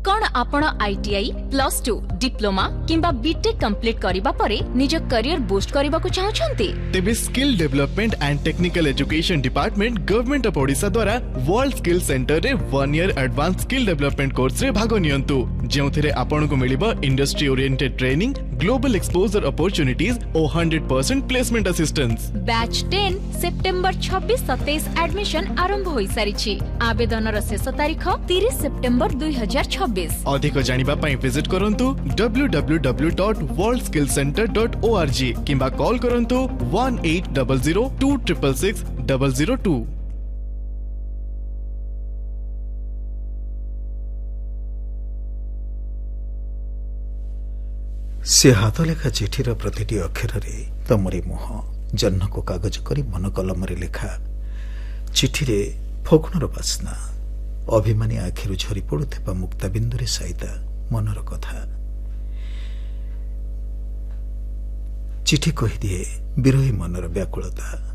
कौन आपण ITI +2 diploma किंबा बीटेक कंप्लीट करिबा परे निज करियर बूस्ट करबा को चाहछंती तेबे skill development and technical education department government of Odisha द्वारा वर्ल्ड स्किल सेंटर रे 1 year advance skill development course रे भाग नियंतु जेउथिरे आपन को मिलिबो industry oriented training global exposure opportunities और 100% placement assistance. Batch 10 September 26-27 admission आरंभ होई सारिछि। आवेदनर शेष तारीख 30 सेप्टेम्बर 2026। अधिक जानिबा पई विजिट करंतु www.worldskillcenter.org किंबा कॉल करंतु 1800266002। से हाथ लेखा चिठीर प्रतिटी अक्षर रे तमरी मुह जन्न को कागज करी मन कलम रे लेखा चिठी रे फगुणर बास्ना अभिमानी आखिरु झरी पड़ुथिबा मुक्ताबिंदु रे साइता मनर कथा चिठी कहि दिए विरही मनर व्याकुलता।